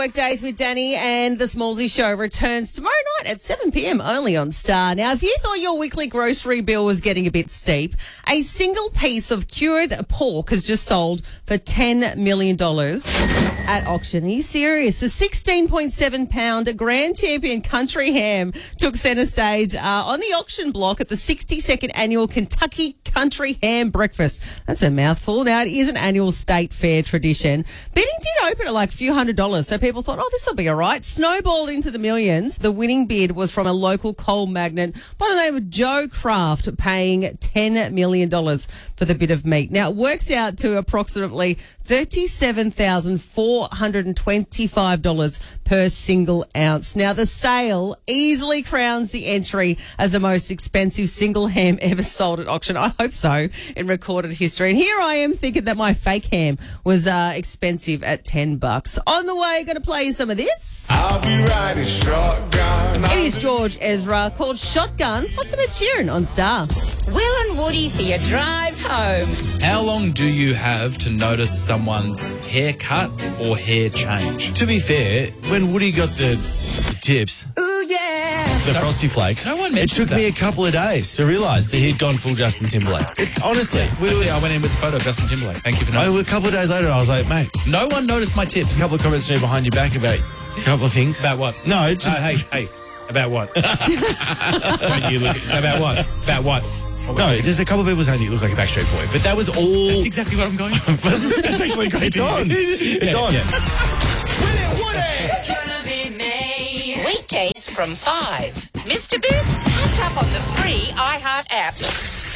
Workdays with Danny and the Smallsy Show returns tomorrow night at 7 p.m. only on Star. Now, if you thought your weekly grocery bill was getting a bit steep, a single piece of cured pork has just sold for $10 million at auction. Are you serious? The 16.7-pound Grand Champion Country Ham took centre stage on the auction block at the 62nd annual Kentucky Country Ham Breakfast. That's a mouthful. Now, it is an annual state fair tradition. Bidding did open at like a few $100s, so people thought, this will be all right. Snowballed into the millions. The winning bid was from a local coal magnate by the name of Joe Kraft, paying $10 million for the bit of meat. Now, it works out to approximately $37,425 per single ounce. Now, the sale easily crowns the entry as the most expensive single ham ever sold at auction. I hope so, in recorded history. And here I am thinking that my fake ham was expensive at $10. On the way, going to play you some of this. I'll be riding shotgun. It is George Ezra, called Shotgun, plus the Ed Sheeran on Star. Will and Woody for your drive home. How long do you have to notice someone's haircut or hair change? To be fair, when Woody got the tips, Ooh, yeah. the Frosty Flakes, No one it mentioned took me a that. couple of days to realise that he'd gone full Justin Timberlake. Honestly, Actually, I went in with a photo of Justin Timberlake. Thank you for noticing. a couple of days later, I was like, mate, No one noticed my tips. a couple of comments behind your back about a couple of things. About what? No, just... Hey. About what? Don't you look about what? About what? No, just a couple of people saying you look like a Backstreet Boy. But that was all... That's exactly what I'm going for. That's actually great. It's on. It's on. Yeah. It's gonna be me. Weekdays from 5. Mr. Boots, catch up on the free iHeart app.